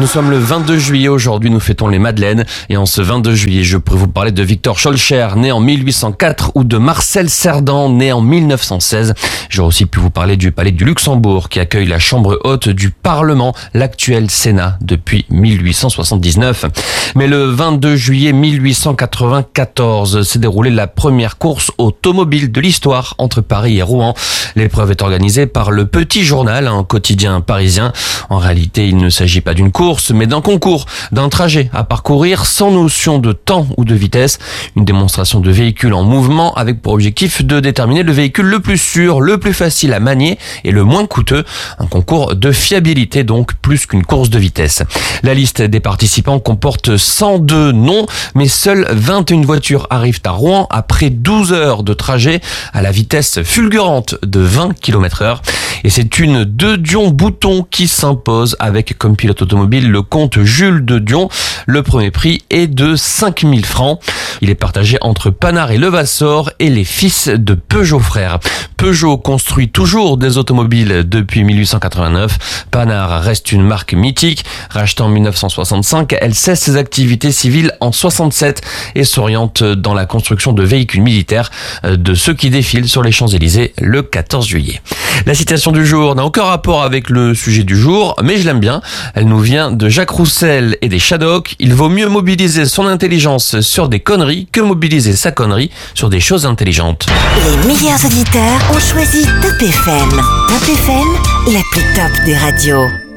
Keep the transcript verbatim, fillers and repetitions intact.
Nous sommes le vingt-deux juillet aujourd'hui, nous fêtons les Madeleines. Et en ce vingt-deux juillet, je pourrais vous parler de Victor Schœlcher, né en mille huit cent quatre, ou de Marcel Cerdan, né en mille neuf cent seize. J'aurais aussi pu vous parler du Palais du Luxembourg, qui accueille la chambre haute du Parlement, l'actuel Sénat, depuis mille huit cent soixante-dix-neuf. Mais le vingt-deux juillet mille huit cent quatre-vingt-quatorze s'est déroulée la première course automobile de l'histoire entre Paris et Rouen. L'épreuve est organisée par Le Petit Journal, un quotidien parisien. En réalité, il ne s'agit pas d'une course, mais d'un concours, d'un trajet à parcourir sans notion de temps ou de vitesse. Une démonstration de véhicules en mouvement avec pour objectif de déterminer le véhicule le plus sûr, le plus facile à manier et le moins coûteux. Un concours de fiabilité donc, plus qu'une course de vitesse. La liste des participants comporte cent deux noms, mais seules vingt et une voitures arrivent à Rouen après douze heures de trajet à la vitesse fulgurante de vingt kilomètres heure. Et c'est une de Dion Bouton qui s'impose avec comme pilote automobile le comte Jules de Dion. Le premier prix est de cinq mille francs. Il est partagé entre Panard et Levasseur et les fils de Peugeot frères. Peugeot construit toujours des automobiles depuis mille huit cent quatre-vingt-neuf. Panard reste une marque mythique. Rachetée en mille neuf cent soixante-cinq, elle cesse ses activités civiles en soixante-sept et s'oriente dans la construction de véhicules militaires, de ceux qui défilent sur les Champs-Élysées le quatorze juillet. La citation du jour n'a aucun rapport avec le sujet du jour, mais je l'aime bien. Elle nous vient de Jacques Roussel et des Shadocks. Il vaut mieux mobiliser son intelligence sur des conneries que mobiliser sa connerie sur des choses intelligentes. Les meilleurs auditeurs ont choisi Top F M. Top F M, la plus top des radios.